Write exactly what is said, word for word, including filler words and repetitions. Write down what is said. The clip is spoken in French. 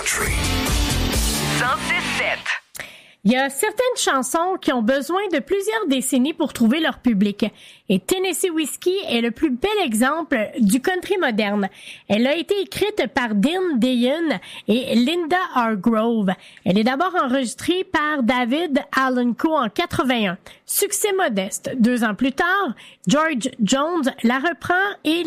Country. cent six sept. Il y a certaines chansons qui ont besoin de plusieurs décennies pour trouver leur public. Et Tennessee Whiskey est le plus bel exemple du country moderne. Elle a été écrite par Dean Dayan et Linda Hargrove. Elle est d'abord enregistrée par David Allan Coe en quatre-vingt-un. Succès modeste. Deux ans plus tard, George Jones la reprend et